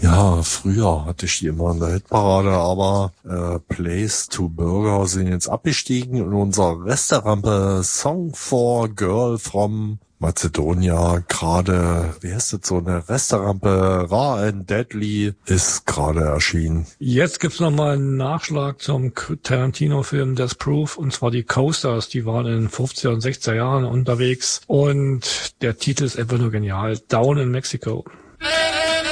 Ja, früher hatte ich die immer in der Hitparade, aber Place to Burger sind jetzt abgestiegen und unser Resterampe Song for Girl from Macedonia, gerade, wie heißt das, so eine Resterampe, Raw and Deadly, ist gerade erschienen. Jetzt gibt's nochmal einen Nachschlag zum Tarantino-Film Death Proof, und zwar die Coasters, die waren in den 50er und 60er Jahren unterwegs und der Titel ist einfach nur genial, Down in Mexico.